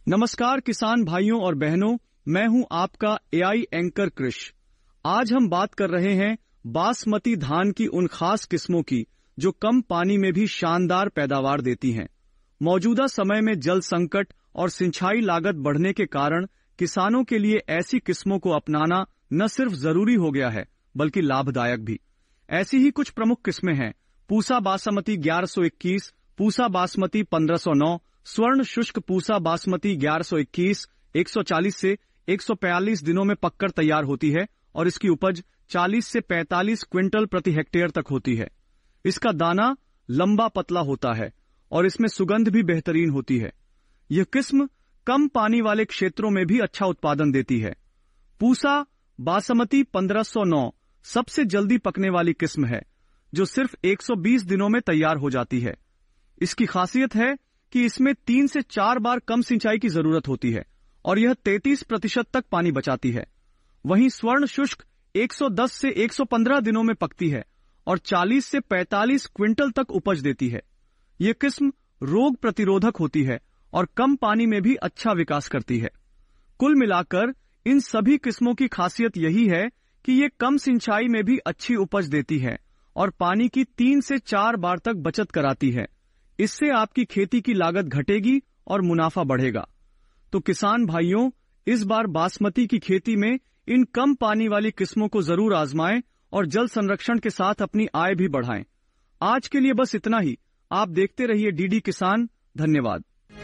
नमस्कार किसान भाइयों और बहनों, मैं हूं आपका एआई एंकर कृष। आज हम बात कर रहे हैं बासमती धान की उन खास किस्मों की जो कम पानी में भी शानदार पैदावार देती हैं। मौजूदा समय में जल संकट और सिंचाई लागत बढ़ने के कारण किसानों के लिए ऐसी किस्मों को अपनाना न सिर्फ जरूरी हो गया है बल्कि लाभदायक भी। ऐसी ही कुछ प्रमुख किस्में हैं: पूसा बासमती 1121, पूसा बासमती 1509, स्वर्ण शुष्क पूसा बासमती 1121 140 से 142 दिनों में पककर तैयार होती है और इसकी उपज 40 से 45 क्विंटल प्रति हेक्टेयर तक होती है। इसका दाना लंबा पतला होता है और इसमें सुगंध भी बेहतरीन होती है। यह किस्म कम पानी वाले क्षेत्रों में भी अच्छा उत्पादन देती है। पूसा बासमती 1509 सबसे जल्दी पकने वाली किस्म है जो सिर्फ 120 दिनों में तैयार हो जाती है। इसकी खासियत है कि इसमें 3 से 4 बार कम सिंचाई की जरूरत होती है और यह 33% तक पानी बचाती है। वहीं स्वर्ण शुष्क 110 से 115 दिनों में पकती है और 40 से 45 क्विंटल तक उपज देती है। यह किस्म रोग प्रतिरोधक होती है और कम पानी में भी अच्छा विकास करती है। कुल मिलाकर इन सभी किस्मों की खासियत यही है कि ये कम सिंचाई में भी अच्छी उपज देती है और पानी की 3 से 4 बार तक बचत कराती है। इससे आपकी खेती की लागत घटेगी और मुनाफा बढ़ेगा। तो किसान भाइयों, इस बार बासमती की खेती में इन कम पानी वाली किस्मों को जरूर आजमाएं और जल संरक्षण के साथ अपनी आय भी बढ़ाएं। आज के लिए बस इतना ही। आप देखते रहिए डीडी किसान। धन्यवाद।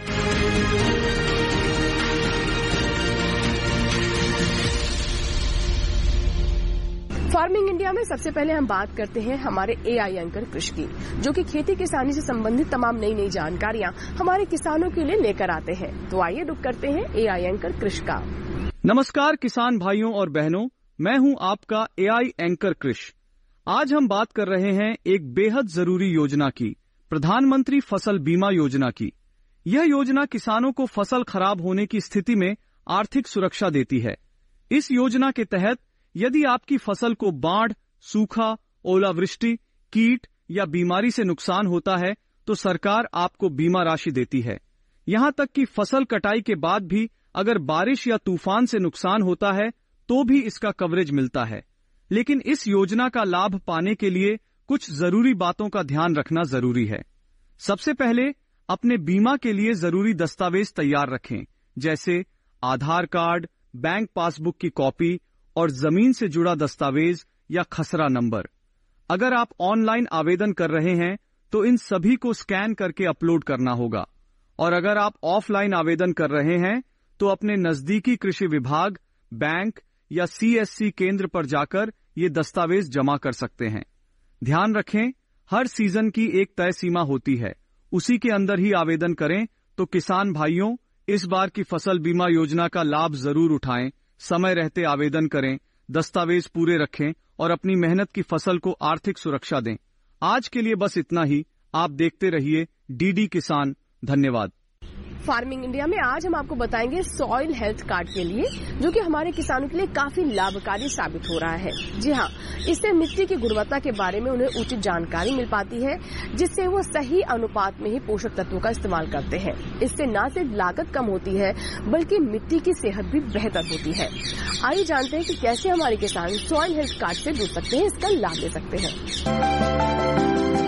फार्मिंग इंडिया में सबसे पहले हम बात करते हैं हमारे एआई एंकर कृष की, जो कि खेती किसानी से संबंधित तमाम नई नई जानकारियां हमारे किसानों के लिए लेकर आते हैं। तो आइए रुक करते हैं एआई एंकर कृष का। नमस्कार किसान भाइयों और बहनों, मैं हूं आपका एआई एंकर कृष। आज हम बात कर रहे हैं एक बेहद जरूरी योजना की, प्रधानमंत्री फसल बीमा योजना की। यह योजना किसानों को फसल खराब होने की स्थिति में आर्थिक सुरक्षा देती है। इस योजना के तहत यदि आपकी फसल को बाढ़, सूखा, ओलावृष्टि, कीट या बीमारी से नुकसान होता है तो सरकार आपको बीमा राशि देती है। यहां तक कि फसल कटाई के बाद भी अगर बारिश या तूफान से नुकसान होता है तो भी इसका कवरेज मिलता है। लेकिन इस योजना का लाभ पाने के लिए कुछ जरूरी बातों का ध्यान रखना जरूरी है। सबसे पहले अपने बीमा के लिए जरूरी दस्तावेज तैयार रखें, जैसे आधार कार्ड, बैंक पासबुक की कॉपी और जमीन से जुड़ा दस्तावेज या खसरा नंबर। अगर आप ऑनलाइन आवेदन कर रहे हैं तो इन सभी को स्कैन करके अपलोड करना होगा, और अगर आप ऑफलाइन आवेदन कर रहे हैं तो अपने नजदीकी कृषि विभाग, बैंक या सीएससी केंद्र पर जाकर ये दस्तावेज जमा कर सकते हैं। ध्यान रखें, हर सीजन की एक तय सीमा होती है, उसी के अंदर ही आवेदन करें। तो किसान भाइयों, इस बार की फसल बीमा योजना का लाभ जरूर उठाएं। समय रहते आवेदन करें, दस्तावेज पूरे रखें और अपनी मेहनत की फसल को आर्थिक सुरक्षा दें। आज के लिए बस इतना ही। आप देखते रहिए डीडी किसान। धन्यवाद। फार्मिंग इंडिया में आज हम आपको बताएंगे सॉइल हेल्थ कार्ड के लिए, जो कि हमारे किसानों के लिए काफी लाभकारी साबित हो रहा है। जी हाँ, इससे मिट्टी की गुणवत्ता के बारे में उन्हें उचित जानकारी मिल पाती है, जिससे वो सही अनुपात में ही पोषक तत्वों का इस्तेमाल करते हैं। इससे न सिर्फ लागत कम होती है बल्कि मिट्टी की सेहत भी बेहतर होती है। आइए जानते हैं कि कैसे हमारे किसान सॉइल हेल्थ कार्ड से जुड़ सकते हैं, इसका लाभ ले सकते हैं।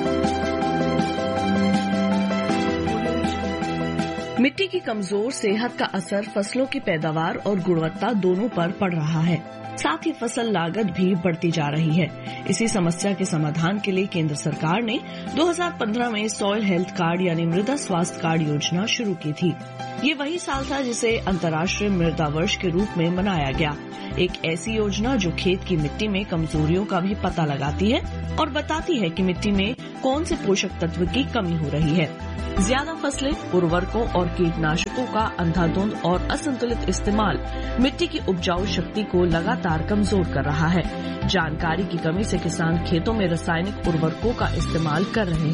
मिट्टी की कमजोर सेहत का असर फसलों की पैदावार और गुणवत्ता दोनों पर पड़ रहा है। साथ ही फसल लागत भी बढ़ती जा रही है। इसी समस्या के समाधान के लिए केंद्र सरकार ने 2015 में सॉइल हेल्थ कार्ड यानी मृदा स्वास्थ्य कार्ड योजना शुरू की थी। ये वही साल था जिसे अंतर्राष्ट्रीय मृदा वर्ष के रूप में मनाया गया। एक ऐसी योजना जो खेत की मिट्टी में कमजोरियों का भी पता लगाती है और बताती है कि मिट्टी में कौन से पोषक तत्व की कमी हो रही है। ज्यादा फसलें, उर्वरकों और कीटनाशकों का अंधाधुंध और असंतुलित इस्तेमाल मिट्टी की उपजाऊ शक्ति को लगातार कमजोर कर रहा है। जानकारी की कमी से किसान खेतों में रासायनिक उर्वरकों का इस्तेमाल कर रहे हैं।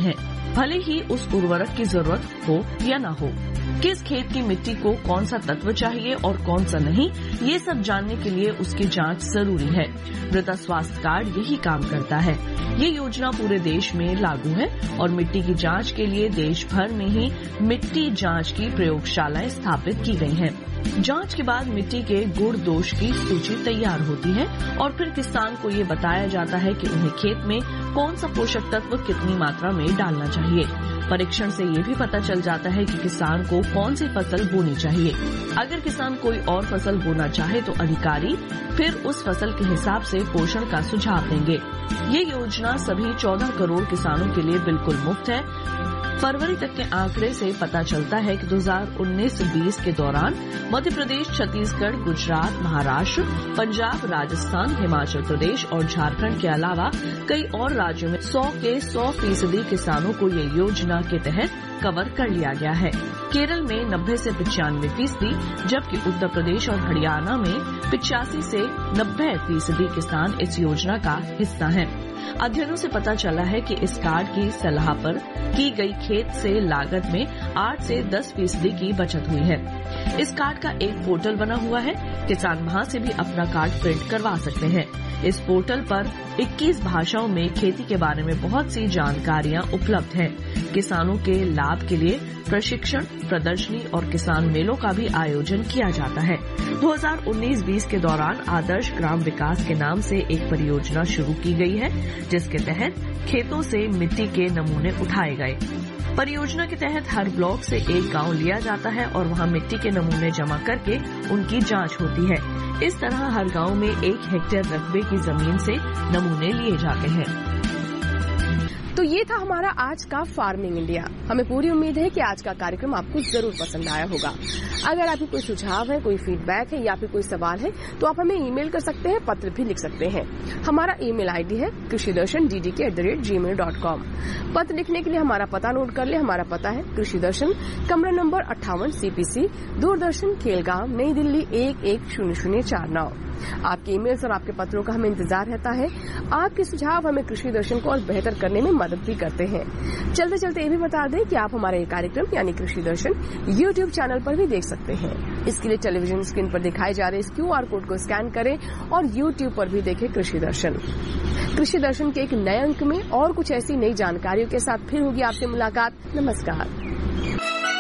भले ही उस उर्वरक की जरूरत हो या न हो। किस खेत की मिट्टी को कौन सा तत्व चाहिए और कौन सा नहीं, ये सब जानने के लिए उसकी जांच जरूरी है। मृदा स्वास्थ्य कार्ड यही काम करता है। ये योजना पूरे देश में लागू है और मिट्टी की जांच के लिए देश भर में ही मिट्टी जांच की प्रयोगशालाएं स्थापित की गई हैं। जांच के बाद मिट्टी के गुण दोष की सूची तैयार होती है और फिर किसान को ये बताया जाता है कि उन्हें खेत में कौन सा पोषक तत्व कितनी मात्रा में डालना चाहिए। परीक्षण से ये भी पता चल जाता है कि किसान को कौन सी फसल बोनी चाहिए। अगर किसान कोई और फसल बोना चाहे तो अधिकारी फिर उस फसल के हिसाब से पोषण का सुझाव देंगे। ये योजना सभी 14 करोड़ किसानों के लिए बिल्कुल मुफ्त है। फरवरी तक के आंकड़े से पता चलता है कि 2019-20 के दौरान मध्य प्रदेश, छत्तीसगढ़, गुजरात, महाराष्ट्र, पंजाब, राजस्थान, हिमाचल प्रदेश और झारखंड के अलावा कई और राज्यों में 100 के 100% किसानों को ये योजना के तहत कवर कर लिया गया है। केरल में 90 से 95%, जबकि उत्तर प्रदेश और हरियाणा में 85 से 90% किसान इस योजना का हिस्सा हैं। अध्ययनों से पता चला है कि इस कार्ड की सलाह पर की गई खेत से लागत में 8 से 10% की बचत हुई है। इस कार्ड का एक पोर्टल बना हुआ है। किसान वहां से भी अपना कार्ड प्रिंट करवा सकते हैं। इस पोर्टल पर 21 भाषाओं में खेती के बारे में बहुत सी जानकारियां उपलब्ध हैं। किसानों के लाभ के लिए प्रशिक्षण, प्रदर्शनी और किसान मेलों का भी आयोजन किया जाता है। 2019-20 के दौरान आदर्श ग्राम विकास के नाम से एक परियोजना शुरू की गई है, जिसके तहत खेतों से मिट्टी के नमूने उठाए गए। परियोजना के तहत हर ब्लॉक से एक गांव लिया जाता है और वहां मिट्टी के नमूने जमा करके उनकी जांच होती है। इस तरह हर गांव में 1 हेक्टेयर रकबे की जमीन से नमूने लिए जाते हैं। तो ये था हमारा आज का फार्मिंग इंडिया। हमें पूरी उम्मीद है कि आज का कार्यक्रम आपको जरूर पसंद आया होगा। अगर आपकी कोई सुझाव है, कोई फीडबैक है या फिर कोई सवाल है तो आप हमें ईमेल कर सकते हैं, पत्र भी लिख सकते हैं। हमारा ईमेल आईडी है krishidarshan@gmail.com। पत्र लिखने के लिए हमारा पता नोट कर ले। हमारा पता है कृषि दर्शन, कमरा नंबर 58 CPC, दूरदर्शन, खेलगांव, नई दिल्ली 110049। आपके ईमेल्स और आपके पत्रों का हमें इंतजार रहता है। आपके सुझाव हमें कृषि दर्शन को और बेहतर करने में मदद भी करते हैं। चलते चलते ये भी बता दें कि आप हमारा ये कार्यक्रम यानी कृषि दर्शन YouTube चैनल पर भी देख सकते हैं। इसके लिए टेलीविजन स्क्रीन पर दिखाए जा रहे इस QR कोड को स्कैन करें और YouTube पर भी देखें कृषि दर्शन। कृषि दर्शन के एक नए अंक में और कुछ ऐसी नई जानकारियों के साथ फिर होगी आपसे मुलाकात। नमस्कार।